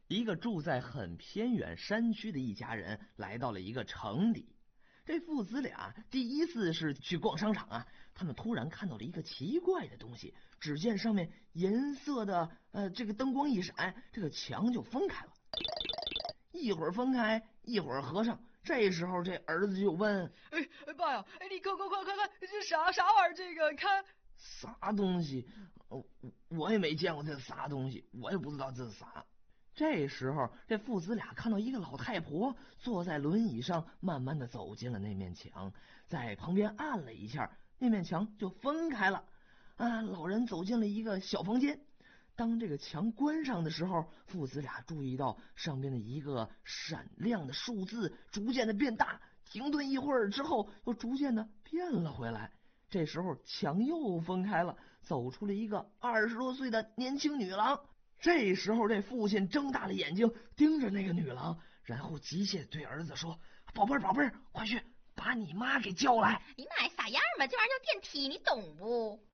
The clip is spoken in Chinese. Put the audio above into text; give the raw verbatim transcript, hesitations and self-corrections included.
一个住在很偏远山区的一家人来到了一个城里。这父子俩第一次是去逛商场啊，他们突然看到了一个奇怪的东西。只见上面银色的呃这个灯光一闪，这个墙就分开了，一会儿分开，一会儿合上。这时候这儿子就问： 哎哎爸呀，哎你快快快快看，这啥啥玩意儿？这个你看啥东西？我我也没见过这啥东西，我也不知道这是啥。这时候这父子俩看到一个老太婆坐在轮椅上，慢慢的走进了那面墙，在旁边按了一下，那面墙就分开了。啊，老人走进了一个小房间。当这个墙关上的时候，父子俩注意到上边的一个闪亮的数字逐渐的变大，停顿一会儿之后又逐渐的变了回来。这时候墙又分开了，走出了一个二十多岁的年轻女郎。这时候这父亲睁大了眼睛盯着那个女郎，然后急切对儿子说：宝贝儿宝贝儿，快去把你妈给叫来。 你妈呀，啥样嘛？这玩意儿叫电梯，你懂不？